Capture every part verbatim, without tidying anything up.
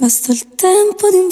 basta il tempo di un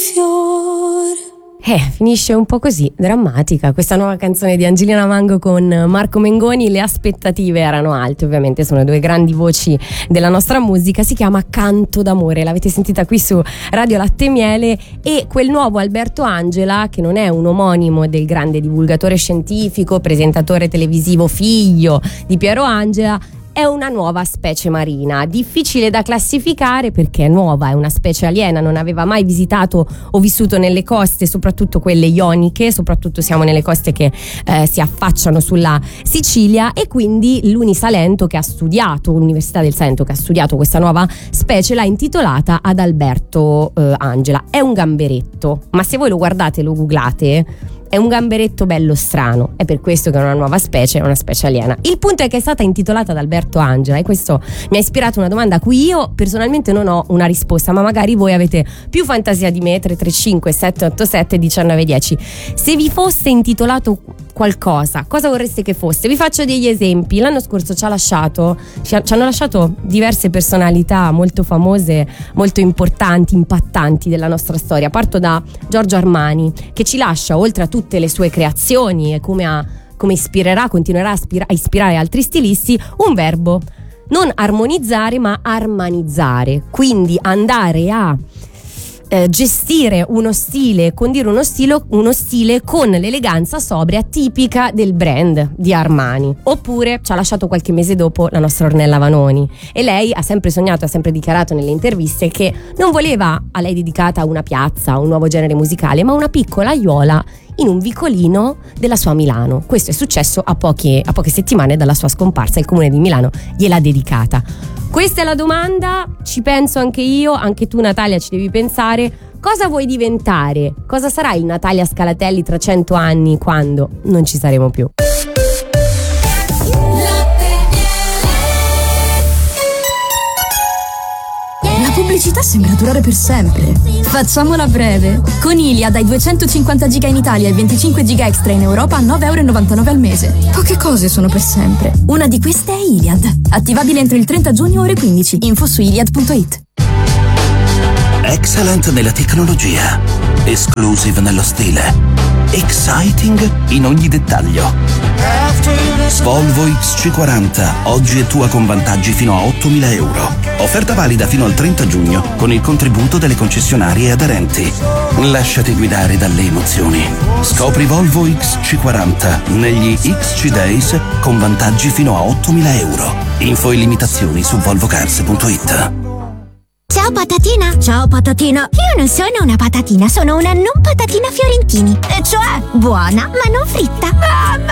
fiore. Eh, finisce un po' così, drammatica, questa nuova canzone di Angelina Mango con Marco Mengoni. Le aspettative erano alte, ovviamente sono due grandi voci della nostra musica. Si chiama Canto d'amore, l'avete sentita qui su Radio Latte e Miele. E quel nuovo Alberto Angela, che non è un omonimo del grande divulgatore scientifico, presentatore televisivo figlio di Piero Angela, è una nuova specie marina, difficile da classificare perché è nuova, è una specie aliena, non aveva mai visitato o vissuto nelle coste, soprattutto quelle ioniche, soprattutto siamo nelle coste che eh, si affacciano sulla Sicilia, e quindi l'Unisalento, che ha studiato, l'Università del Salento che ha studiato questa nuova specie, l'ha intitolata ad Alberto eh, Angela. È un gamberetto, ma se voi lo guardate, lo googlate, è un gamberetto bello strano, è per questo che è una nuova specie, è una specie aliena. Il punto è che è stata intitolata ad Alberto Angela, e questo mi ha ispirato una domanda a cui io personalmente non ho una risposta, ma magari voi avete più fantasia di me. Tre tre cinque sette otto sette uno nove uno zero. Se vi fosse intitolato qualcosa, cosa vorreste che fosse? Vi faccio degli esempi. L'anno scorso ci ha lasciato ci, ha, ci hanno lasciato diverse personalità molto famose, molto importanti, impattanti della nostra storia. Parto da Giorgio Armani, che ci lascia, oltre a tutte le sue creazioni e come, a, come ispirerà, continuerà a, ispira, a ispirare altri stilisti, un verbo: non armonizzare ma armanizzare, quindi andare a Eh, gestire uno stile, condire uno stile, uno stile con l'eleganza sobria tipica del brand di Armani. Oppure ci ha lasciato qualche mese dopo la nostra Ornella Vanoni, e lei ha sempre sognato, ha sempre dichiarato nelle interviste che non voleva a lei dedicata una piazza, un nuovo genere musicale, ma una piccola aiuola in un vicolino della sua Milano. Questo è successo a poche, a poche settimane dalla sua scomparsa. Il comune di Milano gliel'ha dedicata. Questa è la domanda, ci penso anche io, anche tu Natalia ci devi pensare. Cosa vuoi diventare? Cosa sarà il Natalia Scalatelli tra cento anni, quando non ci saremo più? La pubblicità sembra durare per sempre. Facciamola breve. Con Iliad hai duecentocinquanta giga in Italia e venticinque giga extra in Europa a nove virgola novantanove euro al mese. Poche cose sono per sempre. Una di queste è Iliad. Attivabile entro il trenta giugno ore quindici. Info su iliad punto it. Excellent nella tecnologia, exclusive nello stile, exciting in ogni dettaglio. Volvo X C quaranta, oggi è tua con vantaggi fino a ottomila euro. Offerta valida fino al trenta giugno con il contributo delle concessionarie aderenti. Lasciati guidare dalle emozioni. Scopri Volvo X C quaranta negli X C Days con vantaggi fino a ottomila euro. Info e limitazioni su volvocars punto it. Ciao patatina! Ciao patatina! Io non sono una patatina, sono una non patatina Fiorentini. E cioè, buona ma non fritta. Mamma